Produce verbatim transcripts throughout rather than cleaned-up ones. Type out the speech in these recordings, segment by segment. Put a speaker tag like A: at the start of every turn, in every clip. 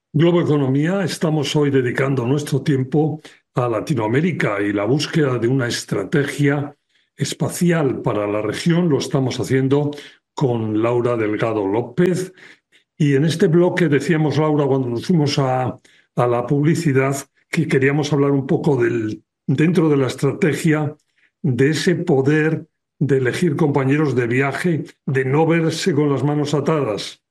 A: Globo Economía, estamos hoy dedicando nuestro tiempo a Latinoamérica y la búsqueda de una estrategia espacial para la región. Lo estamos haciendo con Laura Delgado López. Y en este bloque decíamos, Laura, cuando nos fuimos a, a la publicidad, que queríamos hablar un poco del, dentro de la estrategia, de ese poder de elegir compañeros de viaje, de no verse con las manos atadas.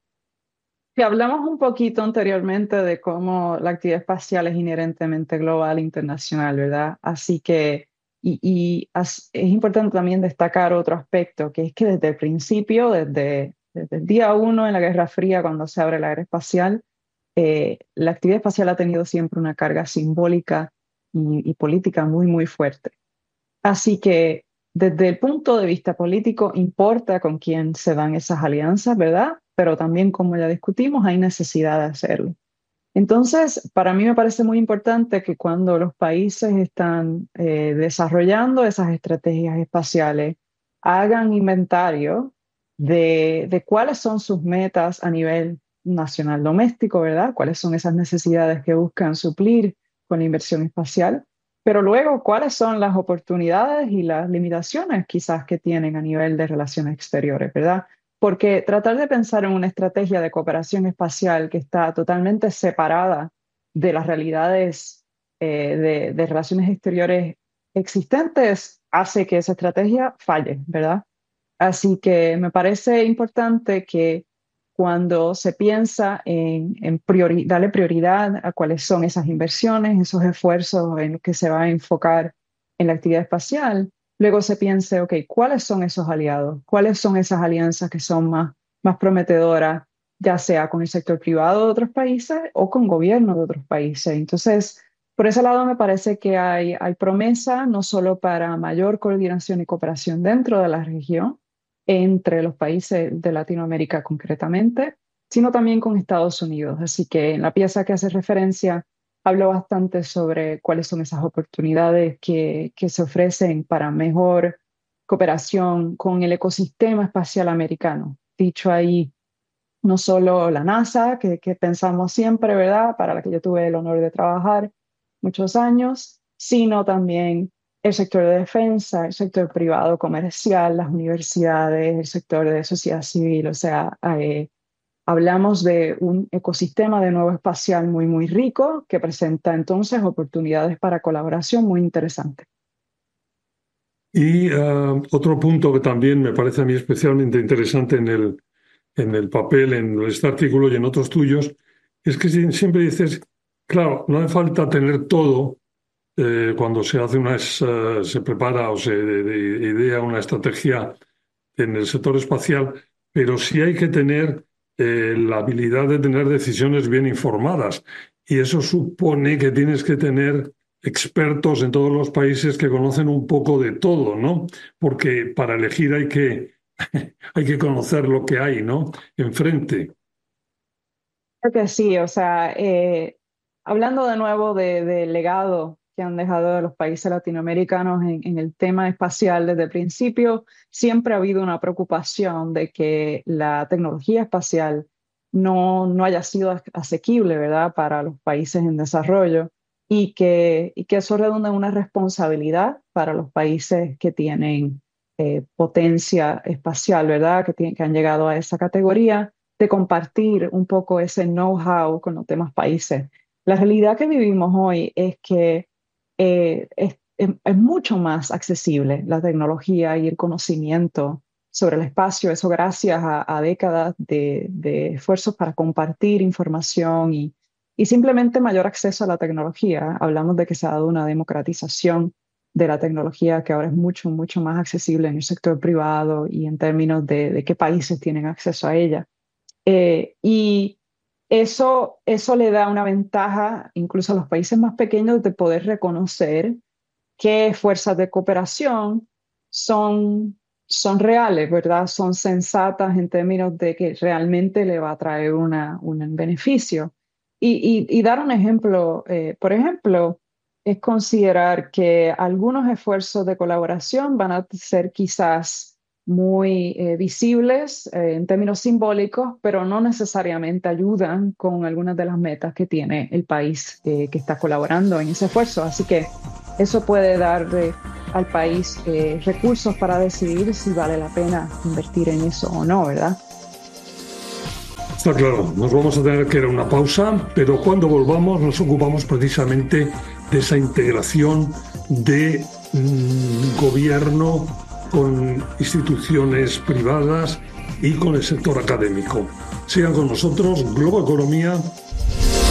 B: Si hablamos un poquito anteriormente de cómo la actividad espacial es inherentemente global e internacional, ¿verdad? Así que, y, y as- es importante también destacar otro aspecto, que es que desde el principio, desde, desde el día uno en la Guerra Fría, cuando se abre la era espacial, eh, la actividad espacial ha tenido siempre una carga simbólica y, y política muy, muy fuerte. Así que desde el punto de vista político importa con quién se dan esas alianzas, ¿verdad? Pero también, como ya discutimos, hay necesidad de hacerlo. Entonces, para mí me parece muy importante que cuando los países están eh, desarrollando esas estrategias espaciales, hagan inventario de, de cuáles son sus metas a nivel nacional doméstico, ¿verdad? Cuáles son esas necesidades que buscan suplir con la inversión espacial, pero luego cuáles son las oportunidades y las limitaciones quizás que tienen a nivel de relaciones exteriores, ¿verdad? Porque tratar de pensar en una estrategia de cooperación espacial que está totalmente separada de las realidades eh, de, de relaciones exteriores existentes hace que esa estrategia falle, ¿verdad? Así que me parece importante que cuando se piensa en, en priori- darle prioridad a cuáles son esas inversiones, esos esfuerzos en los que se va a enfocar en la actividad espacial, luego se piense, ok, ¿cuáles son esos aliados? ¿Cuáles son esas alianzas que son más, más prometedoras, ya sea con el sector privado de otros países o con gobiernos de otros países? Entonces, por ese lado me parece que hay, hay promesa no solo para mayor coordinación y cooperación dentro de la región, entre los países de Latinoamérica concretamente, sino también con Estados Unidos. Así que en la pieza que hace referencia hablo bastante sobre cuáles son esas oportunidades que, que se ofrecen para mejor cooperación con el ecosistema espacial americano. Dicho ahí, no solo la NASA, que, que pensamos siempre, ¿verdad? Para la que yo tuve el honor de trabajar muchos años, sino también el sector de defensa, el sector privado comercial, las universidades, el sector de sociedad civil. O sea, eh, hablamos de un ecosistema de nuevo espacial muy, muy rico que presenta entonces oportunidades para colaboración muy interesantes.
A: Y ah, otro punto que también me parece a mí especialmente interesante en el, en el papel, en este artículo y en otros tuyos, es que si- siempre dices, claro, no hace falta tener todo eh, cuando se hace una, es- eh, se prepara o se de- de- idea una estrategia en el sector espacial, pero sí hay que tener eh, la habilidad de tener decisiones bien informadas. Y eso supone que tienes que tener expertos en todos los países que conocen un poco de todo, ¿no? Porque para elegir hay que, hay que conocer lo que hay, ¿no? Enfrente.
B: Creo que sí, o sea, eh, hablando de nuevo de, del legado que han dejado los países latinoamericanos en, en el tema espacial desde el principio, siempre ha habido una preocupación de que la tecnología espacial no, no haya sido as- asequible, ¿verdad?, para los países en desarrollo y que, y que eso redunda en una responsabilidad para los países que tienen eh, potencia espacial, ¿verdad?, que, tienen, que han llegado a esa categoría de compartir un poco ese know-how con los demás países. La realidad que vivimos hoy es que eh, es, es- es mucho más accesible la tecnología y el conocimiento sobre el espacio, eso gracias a, a décadas de, de esfuerzos para compartir información y, y simplemente mayor acceso a la tecnología. Hablamos de que se ha dado una democratización de la tecnología que ahora es mucho, mucho más accesible en el sector privado y en términos de, de qué países tienen acceso a ella. Eh, y eso, eso le da una ventaja incluso a los países más pequeños de poder reconocer qué fuerzas de cooperación son, son reales, ¿verdad? Son sensatas en términos de que realmente le va a traer una, un beneficio. Y, y- y dar un ejemplo, eh, por ejemplo, es considerar que algunos esfuerzos de colaboración van a ser quizás muy eh, visibles eh, en términos simbólicos, pero no necesariamente ayudan con algunas de las metas que tiene el país eh, que está colaborando en ese esfuerzo. Así que eso puede darle al país eh, recursos para decidir si vale la pena invertir en eso o no, ¿verdad?
A: Está claro, nos vamos a tener que ir a una pausa, pero cuando volvamos nos ocupamos precisamente de esa integración de mmm, gobierno con instituciones privadas y con el sector académico. Sigan con nosotros, Globo Economía